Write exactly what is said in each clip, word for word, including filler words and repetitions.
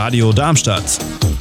Radio Darmstadt.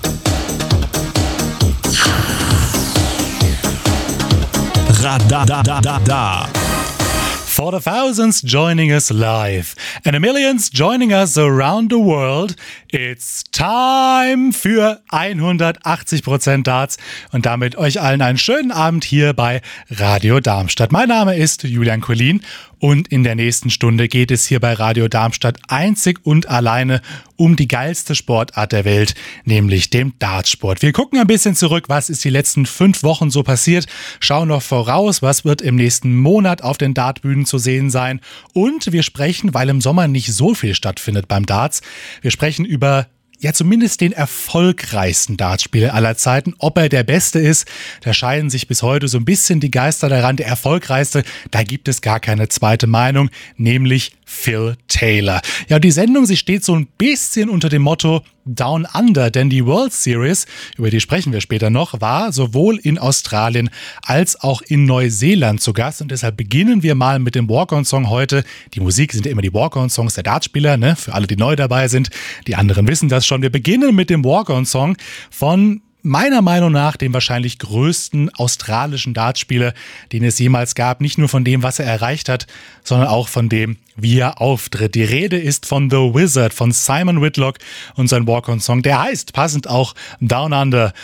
Radadadada. For the thousands joining us live and the millions joining us around the world, it's time für hundertachtzig Prozent Darts und damit euch allen einen schönen Abend hier bei Radio Darmstadt. Mein Name ist Julian Collin und in der nächsten Stunde geht es hier bei Radio Darmstadt einzig und alleine um die geilste Sportart der Welt, nämlich dem Dartsport. Wir gucken ein bisschen zurück, was ist die letzten fünf Wochen so passiert, schauen noch voraus, was wird im nächsten Monat auf den Dartbühnen zu sehen sein und wir sprechen, weil im Sommer nicht so viel stattfindet beim Darts, wir sprechen über ja zumindest den erfolgreichsten Dartspieler aller Zeiten. Ob er der Beste ist, da scheiden sich bis heute so ein bisschen die Geister daran. Der erfolgreichste, da gibt es gar keine zweite Meinung, nämlich Phil Taylor. Ja, die Sendung, sie steht so ein bisschen unter dem Motto Down Under, denn die World Series, über die sprechen wir später noch, war sowohl in Australien als auch in Neuseeland zu Gast und deshalb beginnen wir mal mit dem Walk-on-Song heute. Die Musik sind ja immer die Walk-on-Songs der Dartspieler, ne? Für alle, die neu dabei sind. Die anderen wissen das schon. Wir beginnen mit dem Walk-on-Song von meiner Meinung nach dem wahrscheinlich größten australischen Dartspieler, den es jemals gab. Nicht nur von dem, was er erreicht hat, sondern auch von dem, wie er auftritt. Die Rede ist von The Wizard, von Simon Whitlock und sein Walk-on-Song. Der heißt passend auch Down Under